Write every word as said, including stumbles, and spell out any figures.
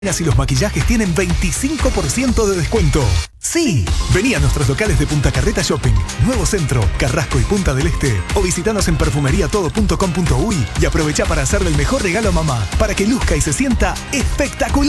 Y los maquillajes tienen veinticinco por ciento de descuento. ¡Sí! Vení a nuestros locales de Punta Carreta Shopping, Nuevo Centro, Carrasco y Punta del Este, o visitanos en perfumería todo punto com punto uy y aprovechá para hacerle el mejor regalo a mamá, para que luzca y se sienta espectacular.